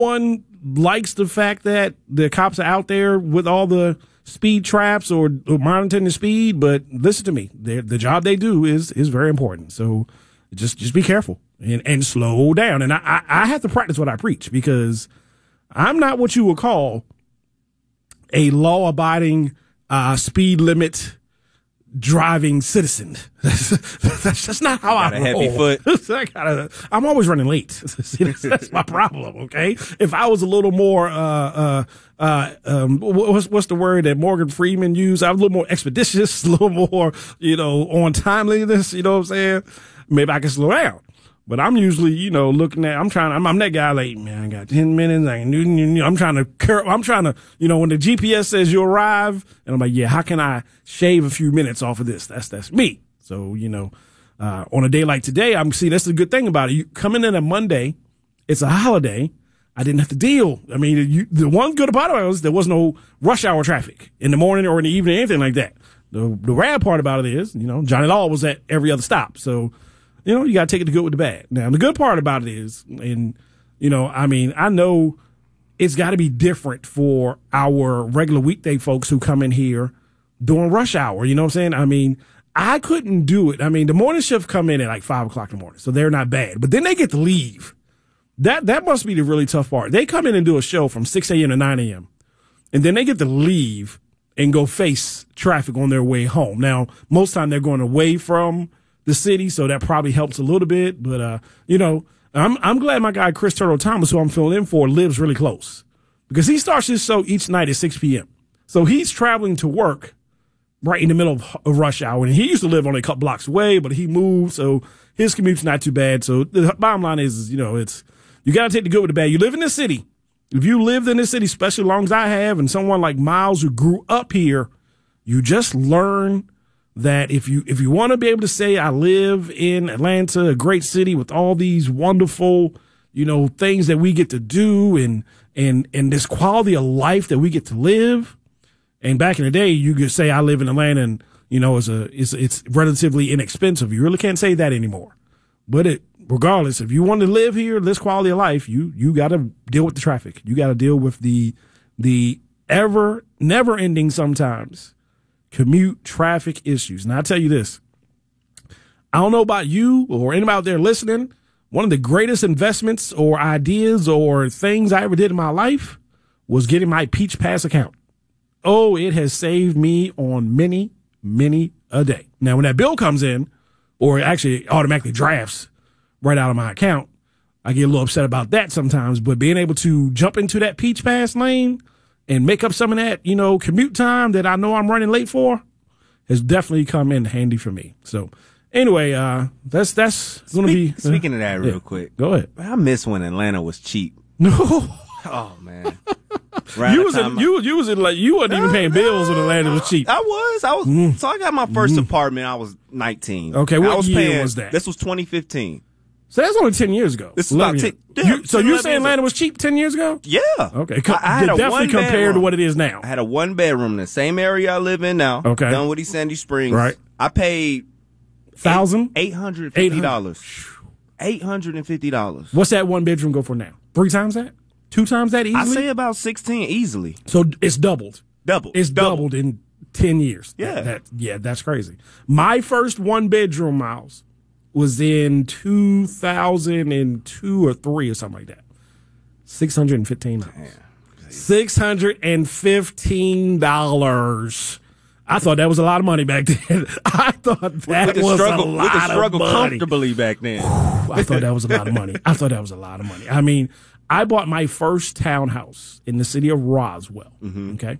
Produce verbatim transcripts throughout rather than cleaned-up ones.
one likes the fact that the cops are out there with all the speed traps or, or monitoring the speed, but listen to me, the job they do is is very important. So just just be careful and, and slow down. And I, I, I have to practice what I preach because I'm not what you would call a law-abiding uh, speed limit driving citizen. That's just not how got I a roll. happy foot. I gotta, I'm always running late. See, that's, that's my problem. Okay, if I was a little more, uh, uh, uh, um, what's what's the word that Morgan Freeman used? I'm a little more expeditious, a little more, you know, on timeliness. You know what I'm saying? Maybe I can slow down. But I'm usually, you know, looking at, I'm trying, I'm, I'm that guy like, man, I got ten minutes. I can, I'm trying to, I'm trying to, you know, when the G P S says you arrive, and I'm like, yeah, how can I shave a few minutes off of this? That's, that's me. So, you know, uh, on a day like today, I'm, see, that's the good thing about it. You coming in a Monday, it's a holiday. I didn't have to deal. I mean, you, the one good part about it was there was no rush hour traffic in the morning or in the evening, anything like that. The, the bad part about it is, you know, Johnny Law was at every other stop. So, you know, you got to take it the good with the bad. Now, the good part about it is, and, you know, I mean, I know it's got to be different for our regular weekday folks who come in here during rush hour. You know what I'm saying? I mean, I couldn't do it. I mean, the morning shift come in at like five o'clock in the morning, so they're not bad. But then they get to leave. That that must be the really tough part. They come in and do a show from six a.m. to nine a.m., and then they get to leave and go face traffic on their way home. Now, most time they're going away from the city, so that probably helps a little bit. But, uh, you know, I'm I'm glad my guy Chris Turtle Thomas, who I'm filling in for, lives really close because he starts his show each night at six p.m. So he's traveling to work right in the middle of, of rush hour. And he used to live only a couple blocks away, but he moved, so his commute's not too bad. So the bottom line is, is you know, it's you got to take the good with the bad. You live in this city. If you lived in this city, especially as long as I have, and someone like Miles who grew up here, you just learn that if you if you want to be able to say I live in Atlanta, a great city with all these wonderful, you know, things that we get to do and and and this quality of life that we get to live. And back in the day, you could say I live in Atlanta and, you know, it's a it's it's relatively inexpensive. You really can't say that anymore. But it regardless, if you want to live here, this quality of life, you you got to deal with the traffic. You got to deal with the the ever never ending sometimes commute traffic issues. And I'll tell you this, I don't know about you or anybody out there listening, one of the greatest investments or ideas or things I ever did in my life was getting my Peach Pass account. Oh, it has saved me on many, many a day. Now, when that bill comes in, or actually automatically drafts right out of my account, I get a little upset about that sometimes. But being able to jump into that Peach Pass lane and make up some of that, you know, commute time that I know I'm running late for has definitely come in handy for me. So anyway, uh, that's that's going to be. Uh, Speaking of that, real yeah, quick, go ahead. I miss when Atlanta was cheap. No, oh man, you was in, you you was in like you wasn't even paying bills when Atlanta was cheap. I was, I was. Mm. So I got my first Mm. apartment. I was nineteen. Okay, what I was year paying, was that? This was twenty fifteen. So that's only ten years ago. This is about years. ten, yeah, you, so ten, you eleven saying years Atlanta ago. was cheap ten years ago? Yeah. Okay. I, I had a definitely one compared bedroom. to what it is now. I had a one bedroom in the same area I live in now. Okay. Dunwoody, Sandy Springs. Right. I paid Thousand eight hundred fifty dollars. Eight hundred and fifty dollars. What's that one bedroom go for now? Three times that? Two times that easily? I say about sixteen easily. So it's doubled. Double. It's Double. doubled in ten years. Yeah. That, that yeah, that's crazy. My first one bedroom house was in two thousand two or three or something like that. Six hundred and fifteen dollars. Six hundred and fifteen dollars. I thought that was a lot of money back then. I thought that we could was struggle, a lot we could struggle of money. comfortably back then. I thought that was a lot of money. I thought that was a lot of money. I mean, I bought my first townhouse in the city of Roswell, mm-hmm. okay,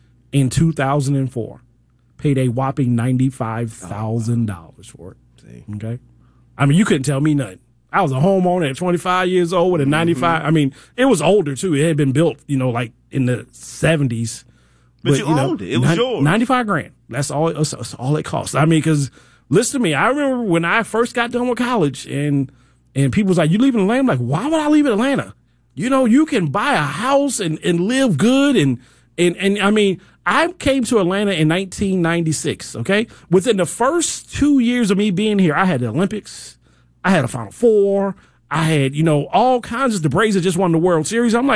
in two thousand four. Paid a whopping ninety-five thousand dollars for it. See. Okay. I mean, you couldn't tell me nothing. I was a homeowner at twenty-five years old with a ninety-five. Mm-hmm. I mean, it was older, too. It had been built, you know, like in the seventies. But, but you, you know, owned it. It was ninety, yours. ninety-five grand. That's all, that's, that's all it cost. I mean, because listen to me. I remember when I first got done with college and and people was like, you leaving Atlanta? I'm like, why would I leave Atlanta? You know, you can buy a house and, and live good. And, and, and I mean, I came to Atlanta in nineteen ninety-six, okay? Within the first two years of me being here, I had the Olympics. I had a Final Four. I had, you know, all kinds of the Braves that just won the World Series. I'm like,